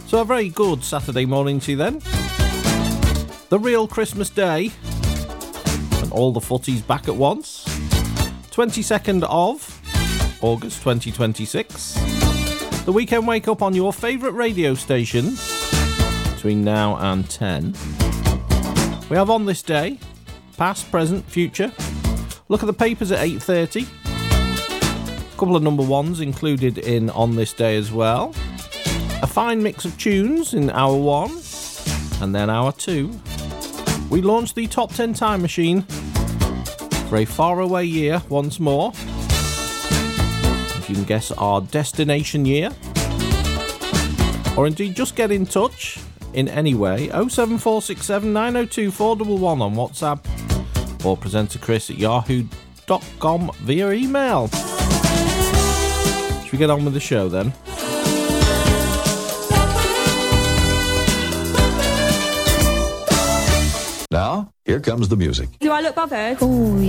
So a very good Saturday morning to you then. The real Christmas day. And all the footy's back at once. 22nd of August 2026. The weekend wake up on your favourite radio station between now and 10. We have on this day, past, present, future. Look at the papers at 8:30. A couple of number ones included in on this day as well. A fine mix of tunes in hour 1 and then hour 2. We launched the Top 10 Time Machine for a faraway year once more. If you can guess our destination year. Or indeed just get in touch in any way. 07467 902 411 on WhatsApp or presenter Chris at yahoo.com via email. Should we get on with the show then? Now, here comes the music. Do I look bothered? Oh,